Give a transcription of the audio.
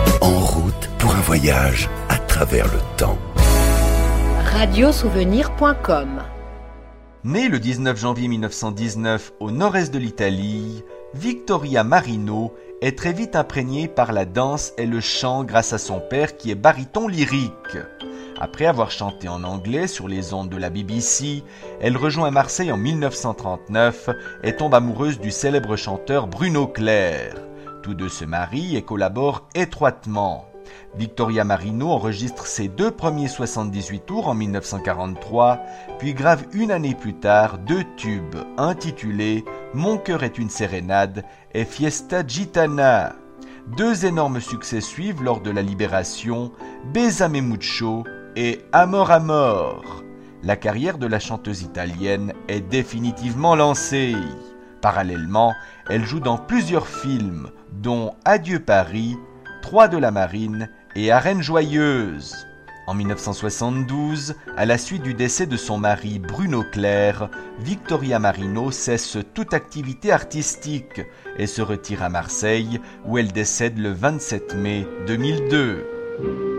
En route pour un voyage à travers le temps. Radiosouvenir.com. Née le 19 janvier 1919 au nord-est de l'Italie, Vittoria Marino est très vite imprégnée par la danse et le chant grâce à son père qui est baryton lyrique. Après avoir chanté en anglais sur les ondes de la BBC, elle rejoint Marseille en 1939 et tombe amoureuse du célèbre chanteur Bruno Clerc. Tous deux se marient et collaborent étroitement. Vittoria Marino enregistre ses 2 premiers 78 tours en 1943, puis grave une année plus tard 2 tubes intitulés « Mon cœur est une sérénade » et « Fiesta Gitana ». 2 énormes succès suivent lors de la Libération, « Besame mucho » et « Amor Amor ». La carrière de la chanteuse italienne est définitivement lancée. Parallèlement, elle joue dans plusieurs films, dont Adieu Paris, 3 de la Marine et Arène Joyeuse. En 1972, à la suite du décès de son mari Bruno Clerc, Vittoria Marino cesse toute activité artistique et se retire à Marseille où elle décède le 27 mai 2002.